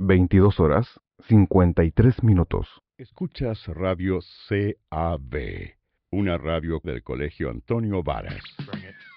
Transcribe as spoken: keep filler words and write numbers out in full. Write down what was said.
veintidós horas cincuenta y tres minutos. Escuchas Radio C A B, una radio del Colegio Antonio Varas.